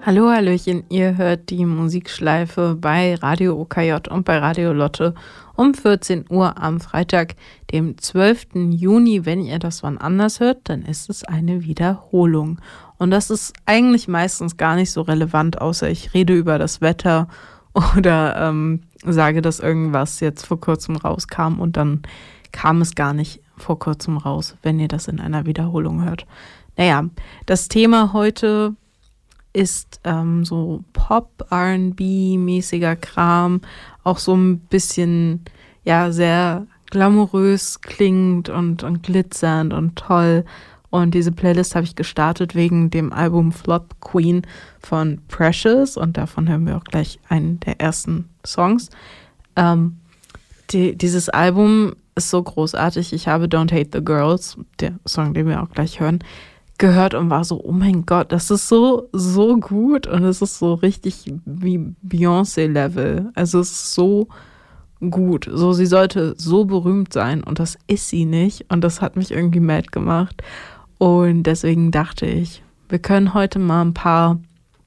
Hallo, Hallöchen, ihr hört die Musikschleife bei Radio OKJ und bei Radio Lotte um 14 Uhr am Freitag, dem 12. Juni. Wenn ihr das wann anders hört, dann ist es eine Wiederholung. Und das ist eigentlich meistens gar nicht so relevant, außer ich rede über das Wetter oder sage, dass irgendwas jetzt vor kurzem rauskam und dann kam es gar nicht vor kurzem raus, wenn ihr das in einer Wiederholung hört. Naja, das Thema heute ist so Pop, R&B-mäßiger Kram, auch so ein bisschen, ja, sehr glamourös klingt und glitzernd und toll. Und diese Playlist habe ich gestartet wegen dem Album Flop Queen von Precious und davon hören wir auch gleich einen der ersten Songs. Dieses Album ist so großartig. Ich habe Don't Hate the Girls, der Song, den wir auch gleich hören, gehört und war so, oh mein Gott, das ist so gut und es ist so richtig wie Beyoncé-Level. Also es ist so gut. So, sie sollte so berühmt sein und das ist sie nicht und das hat mich irgendwie mad gemacht. Und deswegen dachte ich, wir können heute mal ein paar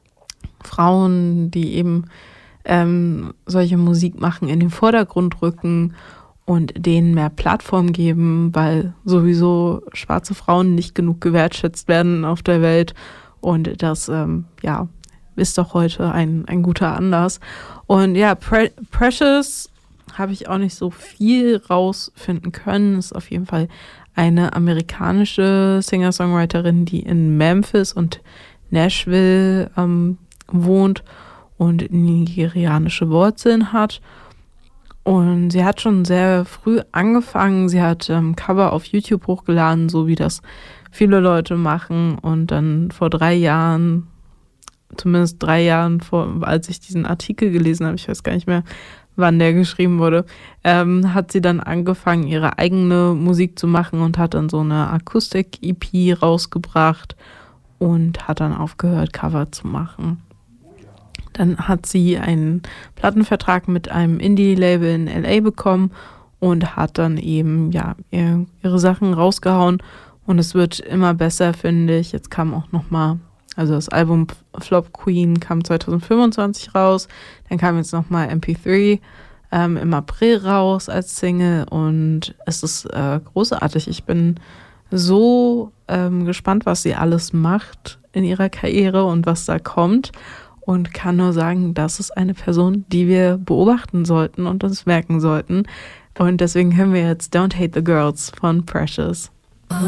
Frauen, die eben solche Musik machen, in den Vordergrund rücken und denen mehr Plattform geben, weil sowieso schwarze Frauen nicht genug gewertschätzt werden auf der Welt. Und das, ist doch heute ein guter Anlass. Und ja, Precious habe ich auch nicht so viel rausfinden können. Ist auf jeden Fall eine amerikanische Singer-Songwriterin, die in Memphis und Nashville wohnt und nigerianische Wurzeln hat. Und sie hat schon sehr früh angefangen. Sie hat Cover auf YouTube hochgeladen, so wie das viele Leute machen. Und dann vor 3 Jahren, zumindest 3 Jahren, als ich diesen Artikel gelesen habe, ich weiß gar nicht mehr, wann der geschrieben wurde, hat sie dann angefangen, ihre eigene Musik zu machen und hat dann so eine Akustik-EP rausgebracht und hat dann aufgehört, Cover zu machen. Dann hat sie einen Plattenvertrag mit einem Indie-Label in L.A. bekommen und hat dann eben ihre Sachen rausgehauen. Und es wird immer besser, finde ich. Jetzt kam auch nochmal, also das Album Flop Queen kam 2025 raus. Dann kam jetzt nochmal MP3 im April raus als Single. Und es ist großartig. Ich bin so gespannt, was sie alles macht in ihrer Karriere und was da kommt. Und kann nur sagen, das ist eine Person, die wir beobachten sollten und uns merken sollten. Und deswegen hören wir jetzt Don't Hate the Girls von Precious.